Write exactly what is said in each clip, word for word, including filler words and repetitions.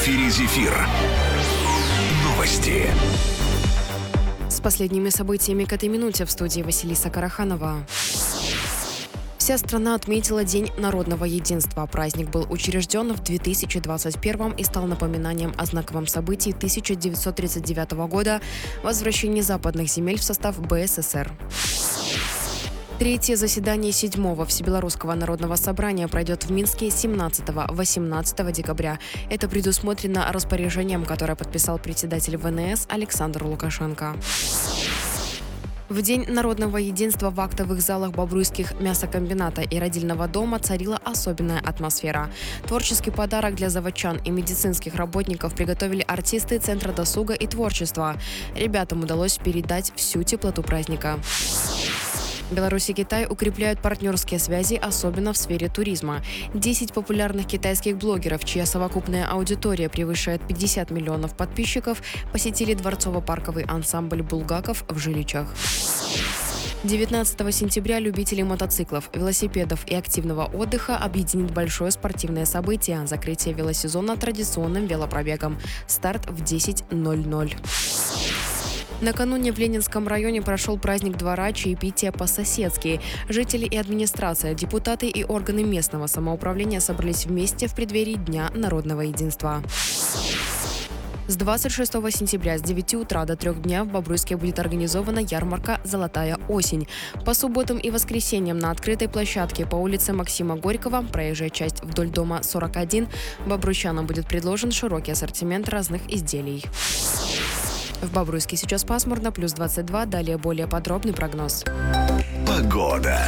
эфире «Зефир». Новости. С последними событиями к этой минуте в студии Василиса Караханова. Вся страна отметила День народного единства. Праздник был учрежден в две тысячи двадцать первом и стал напоминанием о знаковом событии тысяча девятьсот тридцать девятого года – возвращении западных земель в состав Бэ Эс Эс Эр. Третье заседание седьмого Всебелорусского народного собрания пройдет в Минске семнадцатого-восемнадцатого декабря. Это предусмотрено распоряжением, которое подписал председатель Вэ Эн Эс Александр Лукашенко. В День народного единства в актовых залах Бобруйских мясокомбината и родильного дома царила особенная атмосфера. Творческий подарок для заводчан и медицинских работников приготовили артисты Центра досуга и творчества. Ребятам удалось передать всю теплоту праздника. Беларусь и Китай укрепляют партнерские связи, особенно в сфере туризма. Десять популярных китайских блогеров, чья совокупная аудитория превышает пятьдесят миллионов подписчиков, посетили дворцово-парковый ансамбль «Булгаков» в Жиличах. девятнадцатого сентября любителей мотоциклов, велосипедов и активного отдыха объединит большое спортивное событие – закрытие велосезона традиционным велопробегом. Старт в десять ноль ноль. Накануне в Ленинском районе прошел праздник двора чаепития по-соседски. Жители и администрация, депутаты и органы местного самоуправления собрались вместе в преддверии Дня народного единства. С двадцать шестого сентября с девяти утра до трех дня в Бобруйске будет организована ярмарка «Золотая осень». По субботам и воскресеньям на открытой площадке по улице Максима Горького, проезжая часть вдоль дома сорок один, бобруйчанам будет предложен широкий ассортимент разных изделий. В Бобруйске сейчас пасмурно, плюс двадцать два. Далее более подробный прогноз. Погода.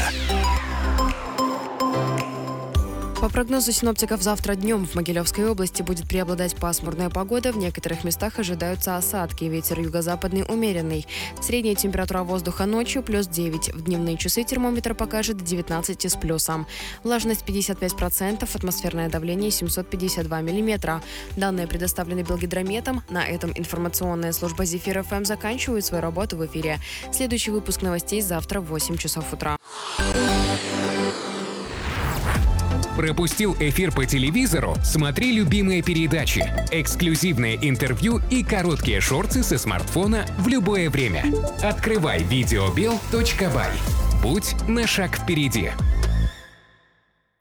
По прогнозу синоптиков, завтра днем в Могилевской области будет преобладать пасмурная погода. В некоторых местах ожидаются осадки. Ветер юго-западный умеренный. Средняя температура воздуха ночью плюс девять. В дневные часы термометр покажет девятнадцать с плюсом. Влажность пятьдесят пять процентов, атмосферное давление семьсот пятьдесят два миллиметра. Данные предоставлены Белгидрометом. На этом информационная служба «Зефир Эф Эм» заканчивает свою работу в эфире. Следующий выпуск новостей завтра в восемь часов утра. Пропустил эфир по телевизору? Смотри любимые передачи, эксклюзивные интервью и короткие шорты со смартфона в любое время. Открывай видеобел точка бай. Будь на шаг впереди.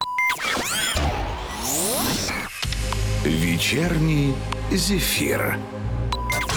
Вечерний «Зефир».